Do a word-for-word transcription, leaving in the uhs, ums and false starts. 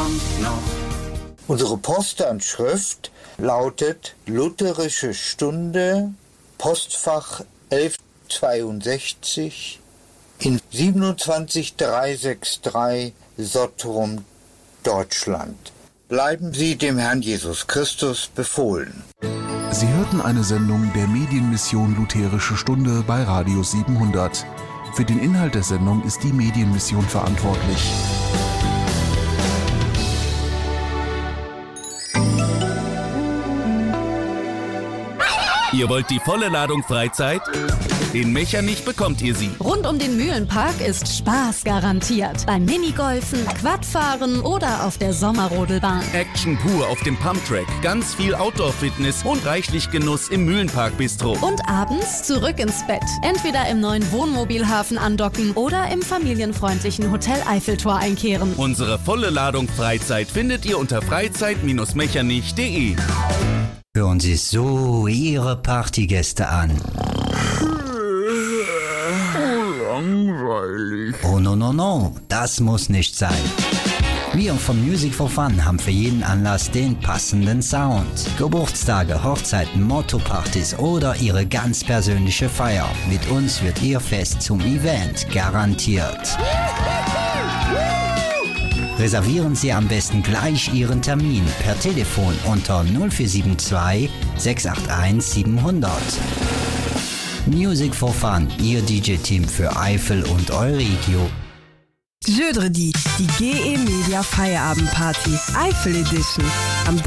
kommt noch. Unsere Postanschrift lautet Lutherische Stunde, Postfach elfhundertzweiundsechzig in siebenundzwanzig dreihundertdreiundsechzig Sottrum, Deutschland. Bleiben Sie dem Herrn Jesus Christus befohlen. Sie hörten eine Sendung der Medienmission Lutherische Stunde bei Radio siebenhundert. Für den Inhalt der Sendung ist die Medienmission verantwortlich. Ihr wollt die volle Ladung Freizeit? In Mechernich bekommt ihr sie. Rund um den Mühlenpark ist Spaß garantiert. Beim Minigolfen, Quadfahren oder auf der Sommerrodelbahn. Action pur auf dem Pumptrack, ganz viel Outdoor-Fitness und reichlich Genuss im Mühlenpark-Bistro. Und abends zurück ins Bett. Entweder im neuen Wohnmobilhafen andocken oder im familienfreundlichen Hotel Eiffeltor einkehren. Unsere volle Ladung Freizeit findet ihr unter freizeit Bindestrich mechernich punkt de. Hören Sie so Ihre Partygäste an. Langweilig. Oh no no no, das muss nicht sein. Wir von Music for Fun haben für jeden Anlass den passenden Sound. Geburtstage, Hochzeiten, Motto-Partys oder Ihre ganz persönliche Feier. Mit uns wird Ihr Fest zum Event garantiert. Reservieren Sie am besten gleich Ihren Termin per Telefon unter null vier sieben zwei sechs acht eins siebenhundert. Music for Fun, Ihr D J-Team für Eifel und Euregio. Jeudi, die G E Media Feierabendparty, Eifel Edition. Am